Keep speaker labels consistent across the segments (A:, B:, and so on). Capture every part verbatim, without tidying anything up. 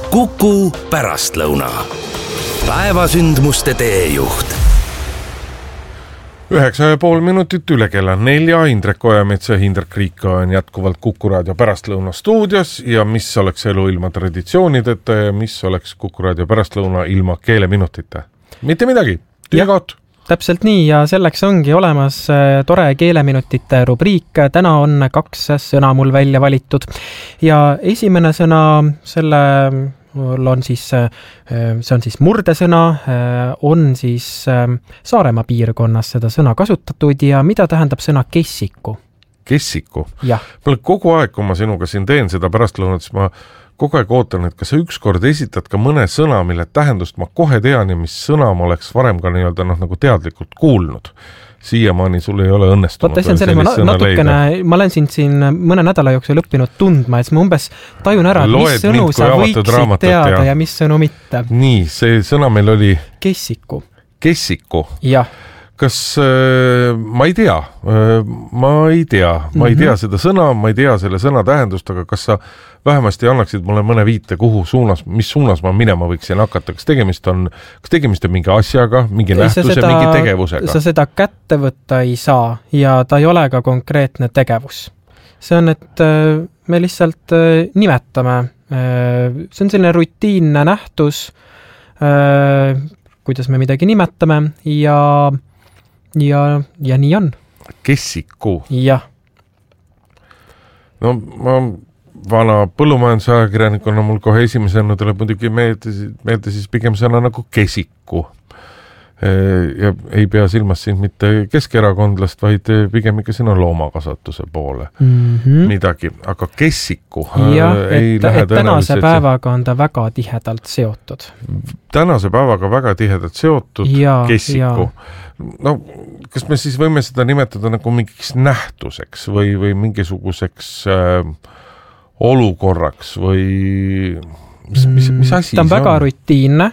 A: Kuku pärastlõuna. Päevasündmuste teejuht.
B: Üheksa ja pool minutit üle kella nelja. Indrek Ojamets ja Hindrek Riik on jätkuvalt Kuku Raadio pärastlõuna stuudios ja mis oleks elu ilma traditsioonideta ja mis oleks Kuku Raadio pärastlõuna ilma keeleminutita. Mitte midagi, tühikoht.
C: Täpselt nii ja selleks ongi olemas tore keeleminutite rubriik. Täna on kaks sõna mul välja valitud ja esimene sõna selle on siis, see on siis murdesõna, on siis Saaremaa piirkonnas seda sõna kasutatud ja mida tähendab sõna kessiku?
B: Kessiku?
C: Jah.
B: Ma kogu aeg, kui ma sinuga siin teen seda pärastlõunat, siis ma kogu aeg ootan, et kas sa ükskord esitad ka mõne sõna, mille tähendust ma kohe tean ja mis sõna ma oleks varem ka nii-öelda noh, nagu teadlikult kuulnud. Siiamaani sul ei ole õnnestunud.
C: Vaata, see on ma natukene, ma olen sind siin mõne nädala jooksul õppinud tundma, et ma umbes tajun ära,
B: Loed
C: mis sõnu
B: mind,
C: sa
B: võiksid
C: raamatut, teada ja. ja mis sõnu mitte.
B: Nii, see sõna meil oli
C: Kessiku.
B: Kessiku?
C: Jah.
B: Kas äh, ma ei tea, äh, ma ei tea, ma ei tea mm-hmm. seda sõna, ma ei tea selle sõna tähendust, aga kas sa vähemasti annaksid mulle mõne viite, kuhu suunas, mis suunas ma minema võiksin hakata, kas tegemist on, kas tegemist on mingi asjaga, mingi ei, nähtuse, seda, mingi tegevusega?
C: Sa seda kätte võtta ei saa ja ta ei ole ka konkreetne tegevus. See on, et äh, me lihtsalt äh, nimetame, äh, see on selline rutiinne nähtus, äh, kuidas me midagi nimetame ja Ja, ja nii on.
B: Kessiku?
C: Jah.
B: No ma vana põllumajandusajakirjanikuna mul kohe esimesena tuleb muidugi meelde, meelde siis pigem sõna nagu kessiku. Ja ei pea silmas siin mitte keskerakondlast, vaid pigem ikka sinna loomakasvatuse poole mm-hmm. midagi. Aga kessiku
C: ja,
B: ei
C: et,
B: lähe
C: et tänase päevaga on ta väga tihedalt seotud.
B: Tänase päevaga väga tihedalt seotud ja, kessiku. Ja. No, kas me siis võime seda nimetada nagu mingiks nähtuseks või, või mingisuguseks äh, olukorraks või mis, mis, mis asi
C: ta on väga on? Rutiinne.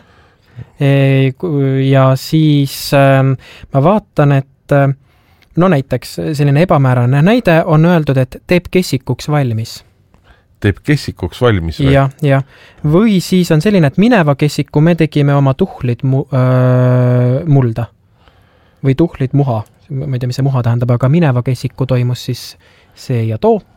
C: Ja siis ma vaatan, et no näiteks selline ebamäärane näide on öeldud, et teeb kessikuks valmis.
B: Teeb kessikuks valmis või?
C: Ja, ja. Või siis on selline, et mineva kessiku me tegime oma tuhlid mu, öö, mulda. Või tuhlid muha. Ma ei tea, mis see muha tähendab, aga mineva kessiku toimus siis see ja too.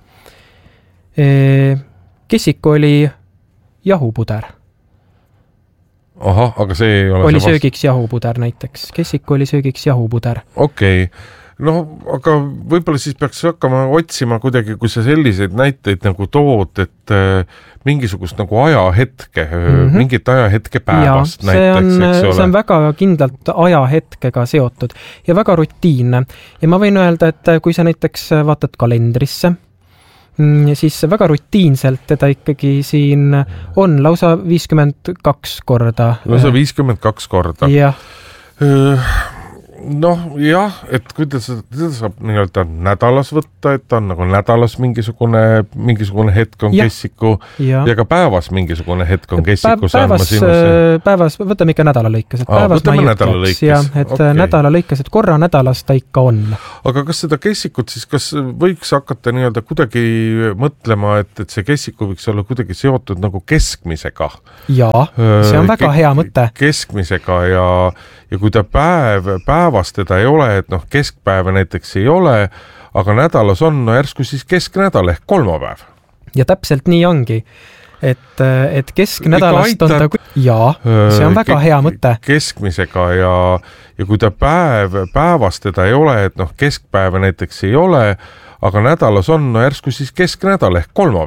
C: Kessiku oli jahupuder.
B: Aha, aga see ei ole
C: oli
B: see
C: söögiks jahupuder näiteks. Kessiku oli söögiks jahupuder.
B: Okei. Okay. No, aga võib-olla siis peaks hakkama otsima kuidagi, kui sa selliseid näiteid nagu tood, et äh, mingisugust nagu ajahetke, mm-hmm. mingit ajahetke päevast ja, näiteks,
C: on,
B: eks ole.
C: See on väga kindlalt ajahetkega seotud ja väga rutiinne. Ja ma võin öelda, et kui sa näiteks vaatad kalendrisse, siis väga rutiinselt teda ikkagi siin on lausa viiskümmend kaks korda.
B: Lausa viiskümmend kaks korda.
C: Jah.
B: Noh, jah, et kuidas seda saab nii-öelda nädalas võtta, et on nagu nädalas mingisugune, mingisugune hetk on ja. Kessiku ja. ja ka päevas mingisugune hetk on kessiku.
C: Päevas, päevas, võtame ikka nädala lõikes, et Aa, päevas ma
B: nädala lõikes.
C: Ja, et okay. nädala lõikes, et korra nädalas ta ikka on.
B: Aga kas seda kessikut siis, kas võiks hakata nii-öelda kuidagi mõtlema, et, et see kessiku võiks olla kuidagi seotud nagu keskmisega?
C: Jaa, see on väga hea mõte.
B: Keskmisega ja, ja kui ta päev, päevast teda ei ole, et noh, keskpäeva näiteks ei ole, aga nädalas on no järsku siis kesknädal ehk kolmapäev. Ja
C: täpselt nii ongi, et, et kesknädalast on ta... Jaa, see on väga hea mõte.
B: Keskmisega ja, ja kui ta päev, päevast teda ei ole, et noh, keskpäeva näiteks ei ole, aga nädalas on no järsku siis kesknädal ehk kolmapäev.